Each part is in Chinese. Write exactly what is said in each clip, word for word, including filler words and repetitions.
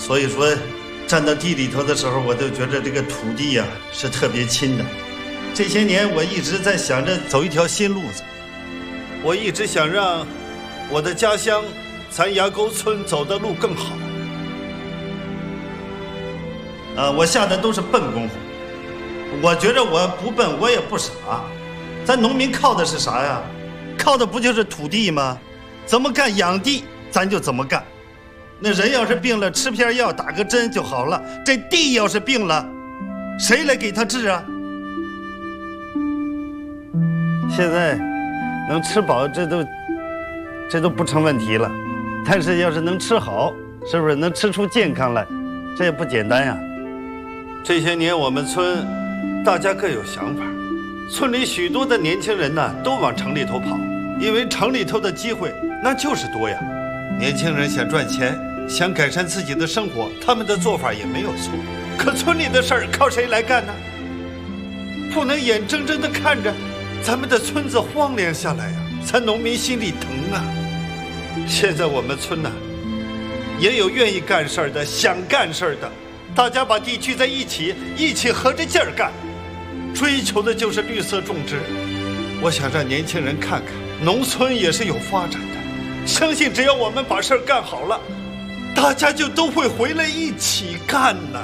所以说，站到地里头的时候，我都觉得这个土地呀、啊、是特别亲的。这些年我一直在想着走一条新路子，我一直想让我的家乡咱崖沟村走的路更好。啊，我下的都是笨功夫，我觉着我不笨，我也不傻。咱农民靠的是啥呀？靠的不就是土地吗？怎么干养地，咱就怎么干。那人要是病了，吃片药，打个针就好了。这地要是病了，谁来给他治啊？现在能吃饱，这都这都不成问题了。但是要是能吃好，是不是能吃出健康来？这也不简单呀。这些年我们村大家各有想法，村里许多的年轻人呢都往城里头跑，因为城里头的机会那就是多呀。年轻人想赚钱，想改善自己的生活，他们的做法也没有错。可村里的事儿靠谁来干呢？不能眼睁睁地看着咱们的村子荒凉下来呀，咱农民心里疼啊。现在我们村呢，也有愿意干事的，想干事的，大家把地聚在一起，一起合着劲儿干，追求的就是绿色种植。我想让年轻人看看，农村也是有发展的，相信只要我们把事儿干好了，大家就都会回来一起干呢。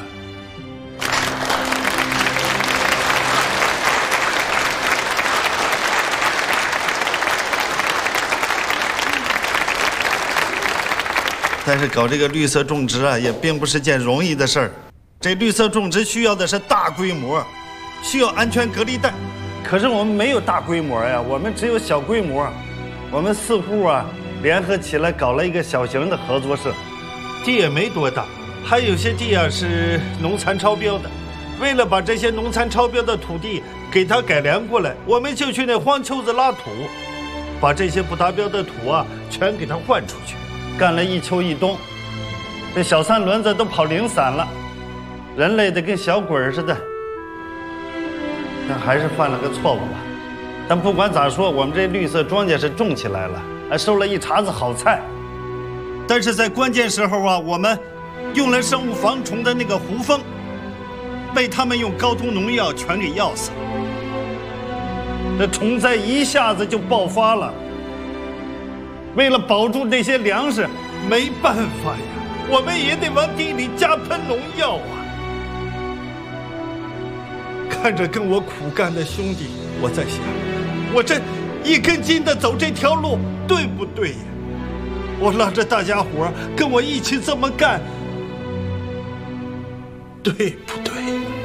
但是搞这个绿色种植啊，也并不是件容易的事儿。这绿色种植需要的是大规模，需要安全隔离带。可是我们没有大规模呀，我们只有小规模。我们四户啊联合起来搞了一个小型的合作社，地也没多大，还有些地啊是农残超标的。为了把这些农残超标的土地给它改良过来，我们就去那荒丘子拉土，把这些不达标的土啊全给它换出去。干了一秋一冬，这小三轮子都跑零散了，人累得跟小鬼似的。但还是犯了个错误吧。但不管咋说，我们这绿色庄稼是种起来了，还收了一茬子好菜。但是在关键时候啊，我们用了生物防虫的那个胡蜂，被他们用高毒农药全给药死了。这虫灾一下子就爆发了。为了保住这些粮食，没办法呀，我们也得往地里加喷农药啊。看着跟我苦干的兄弟，我在想，我这一根筋的走这条路，对不对呀？我拉着大家伙跟我一起这么干，对不对？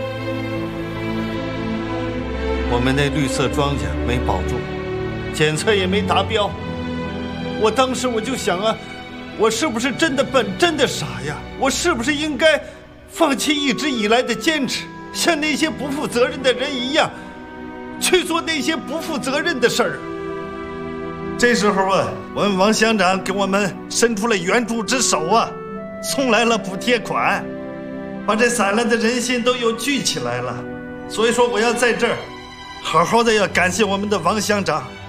我们那绿色庄稼没保住，检测也没达标。我当时我就想啊，我是不是真的笨，真的傻呀？我是不是应该放弃一直以来的坚持，像那些不负责任的人一样，去做那些不负责任的事儿？这时候啊，我们王乡长给我们伸出了援助之手啊，送来了补贴款，把这散了的人心都又聚起来了。所以说，我要在这儿好好的要感谢我们的王乡长。